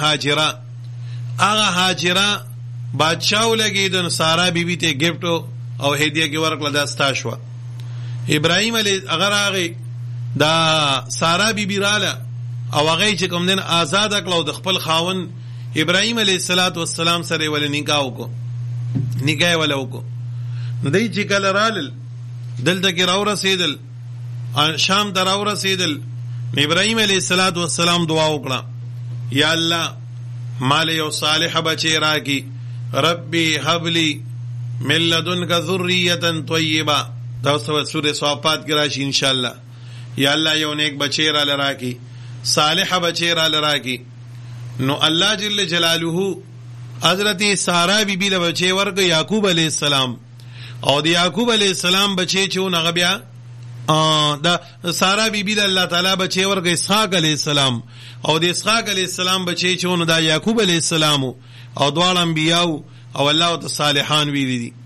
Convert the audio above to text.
هاجره هغه هاجره بادشاہ ولګید سارا بیبي ته گیفټ او هدیه کې ورکړه دا ستا شو. ابراهیم علی اگر هغه دا سارا بیبي رااله او هغه چې کوم دین آزاد کړو د خپل خاون ابراهیم علیه السلام سره ول نکاح وکړو دای چې کله رال دلته کې راو رسیدل شام ته راو رسیدل ابراهیم علیه السلام دعا وکړه یا الله مال یو صالح بچی راکی ربی هب لی من لدنک ذریه طیبه دا سورۃ صافات کې راشي ان شاء الله. یا الله یو نیک بچی را لراکی صالح بچی را لراکی. نو الله جل جلاله حضرت سارا بی بی له بچی ورک یعقوب علیہ السلام او د یعقوب علیہ السلام بچی چې نو بیا دا سارا بی بی له الله تعالی بچی ورک اسحاق علیہ السلام او د اسحاق علیہ السلام بچی چې نو دا یعقوب علیہ السلام او دوه انبیاء او الله او صالحان ویری دي.